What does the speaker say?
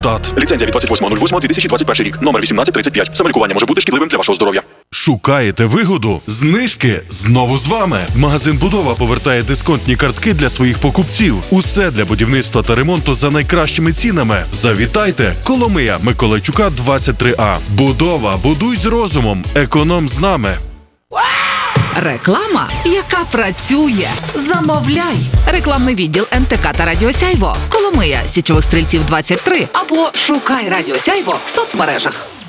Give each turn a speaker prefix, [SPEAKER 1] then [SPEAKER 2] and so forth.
[SPEAKER 1] Ліцензія від 28.08.2021 рік. Номер 1835. Самолікування може бути шкідливим для вашого здоров'я.
[SPEAKER 2] Шукаєте вигоду? Знижки знову з вами. Магазин «Будова» повертає дисконтні картки для своїх покупців. Усе для будівництва та ремонту за найкращими цінами. Завітайте! Коломия, Миколайчука, 23А. «Будова». Будуй з розумом. Економ з нами.
[SPEAKER 3] Реклама, яка працює. Замовляй. Рекламний відділ НТК та Радіо Сяйво. Коломия, Січових Стрільців, 23. Або шукай Радіо Сяйво в соцмережах.